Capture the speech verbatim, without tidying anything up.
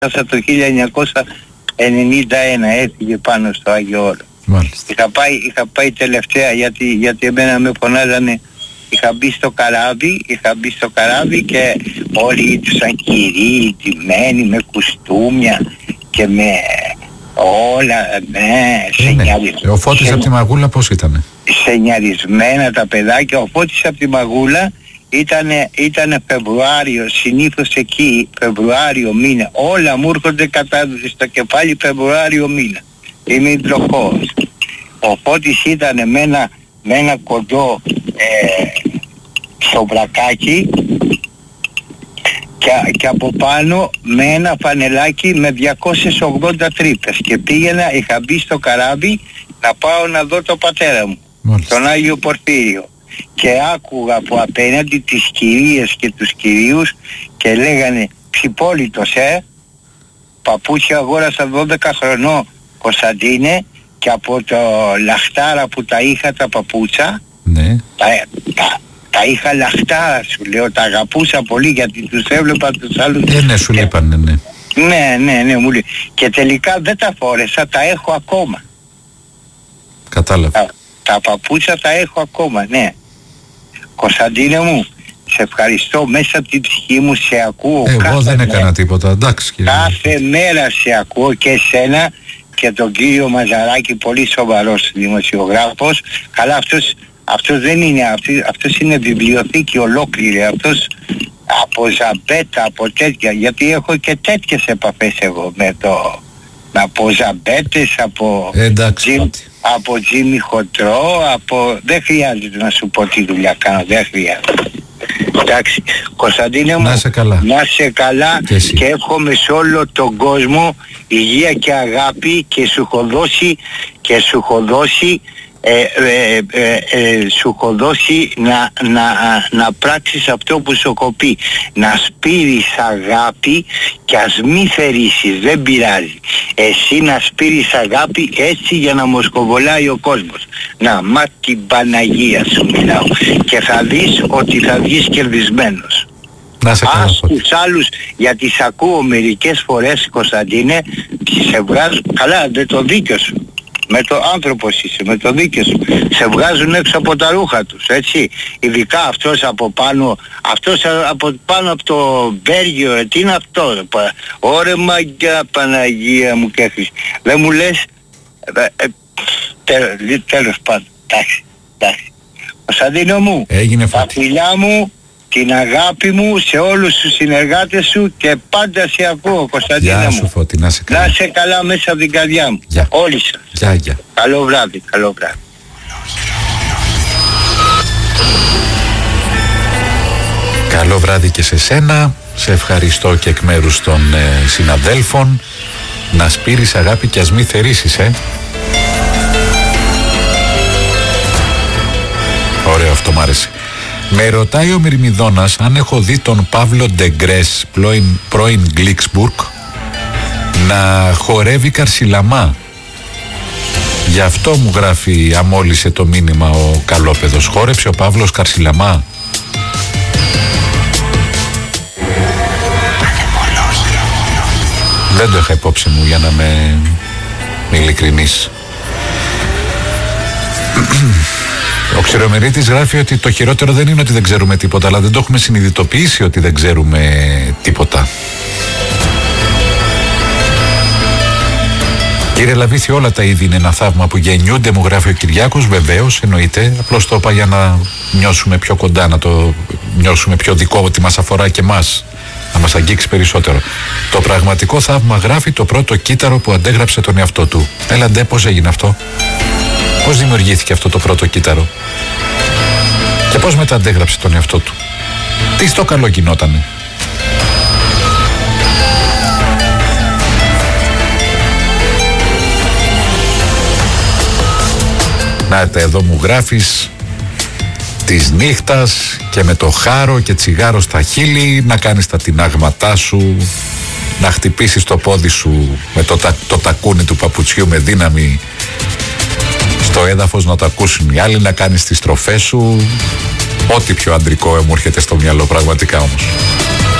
το χίλια εννιακόσια ενενήντα ένα, έφυγε πάνω στο Άγιο Όρο. Είχα πάει, είχα πάει τελευταία γιατί, γιατί εμένα με φωνάζανε. Είχα μπει στο καράβι, είχα μπει στο καράβι και όλοι ήτουσαν κυρίοι, τιμένοι με κουστούμια και με όλα, ναι, σενιαρισμένα. Ο Φώτης σε... από τη Μαγούλα πώς ήτανε? Σενιαρισμένα τα παιδάκια. Ο Φώτης από τη Μαγούλα ήτανε, ήτανε Φεβρουάριο, συνήθως εκεί Φεβρουάριο μήνα. Όλα μου έρχονται κατά στο κεφάλι Φεβρουάριο μήνα. Είμαι υδροχός. Ο Φώτης ήτανε με ένα, με ένα κοντό ε, σομπρακάκι και, και από πάνω με ένα φανελάκι με διακόσιες ογδόντα τρύπες και πήγαινα, είχα μπει στο καράβι να πάω να δω το πατέρα μου. Μάλιστα. Τον Άγιο Πορφύριο, και άκουγα από απέναντι τις κυρίες και τους κυρίους και λέγανε «Ψιπόλιτος, ε, παπούτσια αγόρασα δώδεκα χρονών, Κωνσταντίνε, και από το λαχτάρα που τα είχα τα παπούτσα, ναι. τα, τα, τα είχα λαχτάρα, σου λέω, τα αγαπούσα πολύ γιατί τους έβλεπα τους άλλους». Ε, ναι, σου λείπανε, ναι. Ναι, ναι, ναι, μου λέει. Και τελικά δεν τα φόρεσα, τα έχω ακόμα. Κατάλαβα. Τα, τα παπούτσα τα έχω ακόμα, ναι. Κωνσταντίνε μου, σε ευχαριστώ, μέσα από την ψυχή μου σε ακούω. Εγώ κάθε δεν έκανα μέρα. Τίποτα, εντάξει κύριε. Κάθε μέρα σε ακούω, και εσένα και τον κύριο Μαζαράκη, πολύ σοβαρός δημοσιογράφος. Καλά, αυτός, αυτός δεν είναι, αυτός, αυτός είναι βιβλιοθήκη ολόκληρη, αυτός από Ζαμπέτα, από τέτοια, γιατί έχω και τέτοιες επαφές εγώ με το, από Ζαμπέτες, από, εντάξει, από Τζίμι Χοντρό, από, δεν χρειάζεται να σου πω τι δουλειά κάνω, δεν χρειάζεται. Εντάξει, Κωνσταντίνε μου, να είσαι καλά, να είσαι καλά και, και εύχομαι σε όλο τον κόσμο υγεία και αγάπη, και σου έχω δώσει, και σου έχω δώσει Ε, ε, ε, ε, σου έχω δώσει να, να, να πράξεις αυτό που σου έχω πει, να σπείρεις αγάπη και ας μη θερήσεις, δεν πειράζει, εσύ να σπείρεις αγάπη έτσι για να μοσκοβολάει ο κόσμος. Να, μα την Παναγία σου μιλάω, και θα δεις ότι θα βγεις κερδισμένος. Να σε καλά. Ας τους άλλους, γιατί σ' ακούω μερικές φορές, Κωνσταντίνε, σε βγάζουν, καλά, δεν το δίκιο σου, με το άνθρωπος είσαι, με το δίκαιο σου, σε βγάζουν έξω από τα ρούχα τους, έτσι. Ειδικά αυτός από πάνω, αυτός από πάνω από το Βέργιο, ε, τι είναι αυτό, ρε, ωρε μαγιά Παναγία μου και Χριστή. Δεν μου λες, ε, ε, τέλος, τέλος πάντων, εντάξει, εντάξει. Κωνσταντίνο μου, έγινε τα φιλιά μου, την αγάπη μου σε όλους τους συνεργάτες σου, και πάντα σε ακούω, Κωνσταντίνα μου. Γεια σου Φώτη, να σε καλά. Να σε καλά μέσα από την καρδιά μου. Γεια. Όλοι σας. Γεια, γεια. Καλό βράδυ, καλό βράδυ. Καλό βράδυ και σε σένα. Σε ευχαριστώ και εκ μέρους των ε, συναδέλφων. Να σπείρεις αγάπη και ας μη θερήσεις, ε. Ωραίο αυτό, μ' άρεσε. Με ρωτάει ο Μυρμηδόνας αν έχω δει τον Παύλο Ντεγκρές, πρώην, πρώην Γκλίξμπουργκ, να χορεύει καρσιλαμά. Γι' αυτό μου γράφει, αμόλυσε το μήνυμα ο καλόπεδος. Χόρεψε ο Παύλος καρσιλαμά. Δεν το είχα υπόψη μου, για να είμαι ειλικρινής. Ο Ξηρομερίτης γράφει ότι το χειρότερο δεν είναι ότι δεν ξέρουμε τίποτα, αλλά δεν το έχουμε συνειδητοποιήσει ότι δεν ξέρουμε τίποτα. Κύριε Λαβίθη, όλα τα είδη είναι ένα θαύμα που γεννιούνται, μου γράφει ο Κυριάκος. Βεβαίως, εννοείται. Απλώς το είπα για να νιώσουμε πιο κοντά, να το νιώσουμε πιο δικό, ότι μας αφορά και μας, να μας αγγίξει περισσότερο. Το πραγματικό θαύμα, γράφει, το πρώτο κύτταρο που αντέγραψε τον εαυτό του. Έλα ντε, πώς έγινε αυτό? Πώς δημιουργήθηκε αυτό το πρώτο κύτταρο? Και πώς μετά αντέγραψε τον εαυτό του? Τι στο καλό γινότανε? Να τα εδώ μου γράφεις της νύχτας και με το χάρο και τσιγάρο στα χείλη να κάνεις τα τινάγματά σου, να χτυπήσεις το πόδι σου με το, τα, το τακούνι του παπουτσιού με δύναμη στο έδαφος, να το ακούσουν οι άλλοι, να κάνεις τις στροφές σου. Ό,τι πιο αντρικό μου έρχεται στο μυαλό, πραγματικά όμως.